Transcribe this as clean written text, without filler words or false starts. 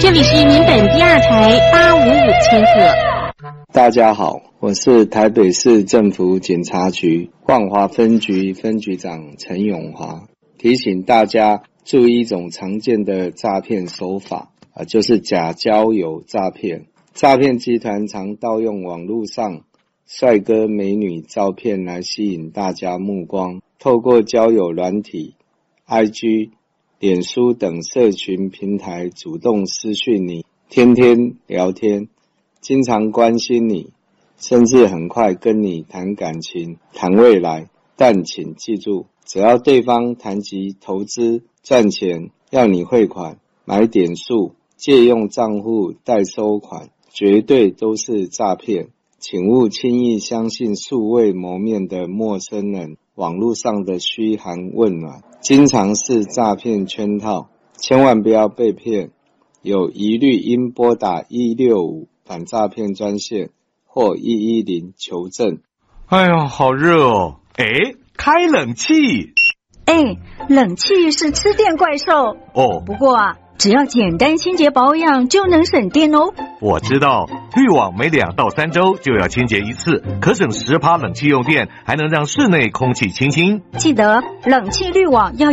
这里是民本第2台855千赫。 大家好，我是台北市政府警察局万华分局分局长陈永华，提醒大家注意一种常见的诈骗手法，就是假交友诈骗。诈骗集团常盗用网络上帅哥美女照片来吸引大家目光，透过交友软体、IG、脸书等社群平台主动私讯你，天天聊天，经常关心你，甚至很快跟你谈感情、谈未来。但请记住，只要对方谈及投资、赚钱，要你汇款、买点数、借用账户代收款，绝对都是诈骗。请勿轻易相信素未谋面的陌生人，网络上的嘘寒问暖，经常是诈骗圈套，千万不要被骗。有疑虑应拨打165反诈骗专线或110求证。 哎呀，好热哦！开冷气。 冷气是吃电怪兽哦。 不过只要简单清洁保养就能省电哦。 我知道，滤网每2到3周就要清洁一次，可省10%冷气用电，还能让室内空气清新。 记得冷气滤网要